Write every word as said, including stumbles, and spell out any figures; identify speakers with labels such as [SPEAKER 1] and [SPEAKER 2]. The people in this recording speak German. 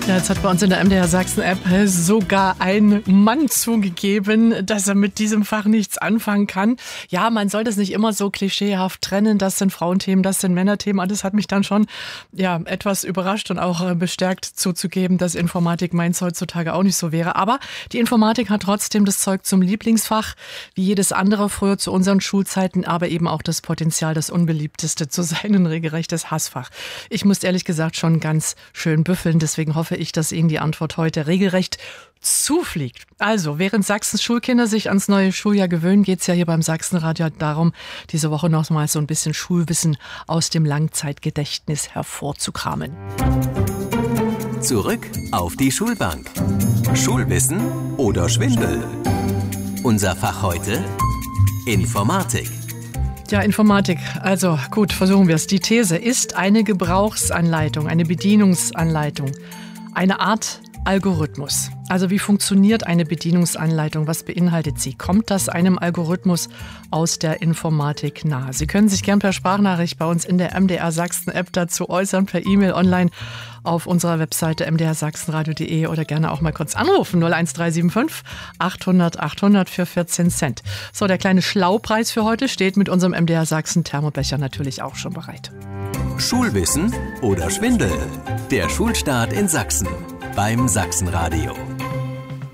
[SPEAKER 1] Ja, jetzt hat bei uns in der M D R Sachsen-App sogar ein Mann zugegeben, dass er mit diesem Fach nichts anfangen kann. Ja, man soll das nicht immer so klischeehaft trennen. Das sind Frauenthemen, das sind Männerthemen. Das hat mich dann schon ja etwas überrascht und auch bestärkt zuzugeben, dass Informatik meins heutzutage auch nicht so wäre. Aber die Informatik hat trotzdem das Zeug zum Lieblingsfach, wie jedes andere früher zu unseren Schulzeiten, aber eben auch das Potenzial, das unbeliebteste zu sein, ein regelrechtes Hassfach. Ich muss ehrlich gesagt schon ganz schön büffeln, deswegen hoffe ich, dass Ihnen die Antwort heute regelrecht zufliegt. Also, während Sachsens Schulkinder sich ans neue Schuljahr gewöhnen, geht es ja hier beim Sachsenradio darum, diese Woche noch mal so ein bisschen Schulwissen aus dem Langzeitgedächtnis hervorzukramen.
[SPEAKER 2] Zurück auf die Schulbank. Schulwissen oder Schwindel? Unser Fach heute: Informatik.
[SPEAKER 1] Ja, Informatik. Also gut, versuchen wir es. Die These ist eine Gebrauchsanleitung, eine Bedienungsanleitung, eine Art Algorithmus. Also wie funktioniert eine Bedienungsanleitung? Was beinhaltet sie? Kommt das einem Algorithmus aus der Informatik nahe? Sie können sich gern per Sprachnachricht bei uns in der M D R Sachsen-App dazu äußern, per E-Mail online auf unserer Webseite m d r sachsenradio punkt d e oder gerne auch mal kurz anrufen. null eins drei sieben fünf achthundert achthundert für vierzehn Cent. So, der kleine Schlaupreis für heute steht mit unserem M D R Sachsen Thermobecher natürlich auch schon bereit.
[SPEAKER 2] Schulwissen oder Schwindel? Der Schulstart in Sachsen beim Sachsenradio.